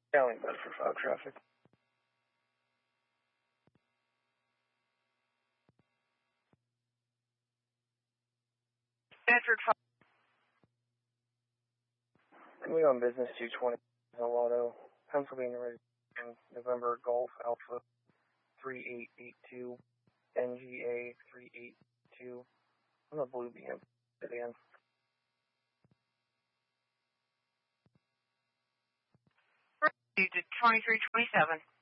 County Bedford fog traffic. Bedford fog. Coming on business 220 Auto, Pennsylvania registration, November Golf Alpha 3882, NGA 382. I'm a blue BM sedan. To 2327.